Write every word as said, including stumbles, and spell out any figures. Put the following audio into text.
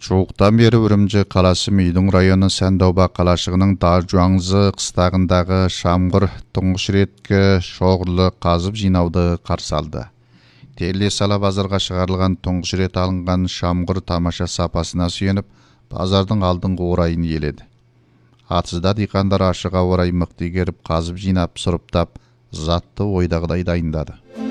Çoğuqtan beri Үрімжі қаласы Мейдің районы Сәндауба қалашығының Дажуаңзы қыстағындағы Шамғыр тұңғыш реткі шоғырлы қазып жинауды қарсы алды. Теле сала базарға шығарылған тұңғыш рет алынған Шамғыр тамаша сапасына сүйеніп, базардың алдыңғы орайын еледі. Атызда диқандар ашыға орай мықты игеріп қазып жинап, сұрыптап, затты ойдағыдай дайындады.